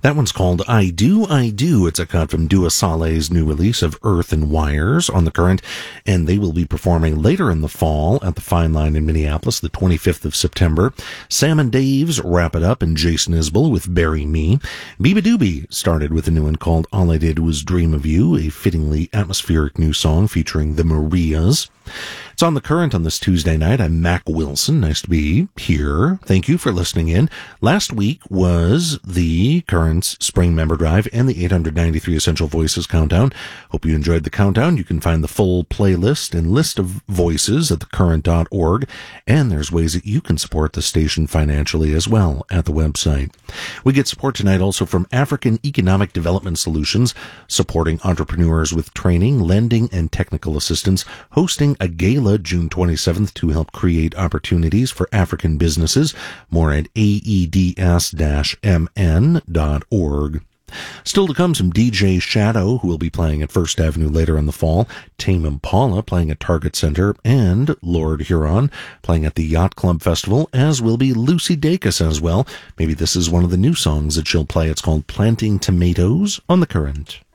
That one's called I Do, I Do. It's a cut from Dua Saleh's new release of Earth and Wires on the Current, and they will be performing later in the fall at the Fine Line in Minneapolis, the 25th of September. Sam and Dave's Wrap It Up, and Jason Isbell with Bury Me. Biba Doobie started with a new one called All I Did Was Dream of You, a fittingly atmospheric new song featuring the Marias. It's on the Current on this Tuesday night. I'm Mac Wilson. Nice to be here. Thank you for listening in. Last week was the Current's Spring Member Drive and the 893 Essential Voices Countdown. Hope you enjoyed the countdown. You can find the full playlist and list of voices at thecurrent.org, and there's ways that you can support the station financially as well at the website. We get support tonight also from African Economic Development Solutions, supporting entrepreneurs with training, lending, and technical assistance, hosting a gala June 27th to help create opportunities for African businesses. More at aeds-mn.org. Still to come, some DJ Shadow, who will be playing at First Avenue later in the fall, Tame Impala playing at Target Center, and Lord Huron playing at the Yacht Club Festival, as will be Lucy Dacus as well. Maybe this is one of the new songs that she'll play. It's called Planting Tomatoes on the Current.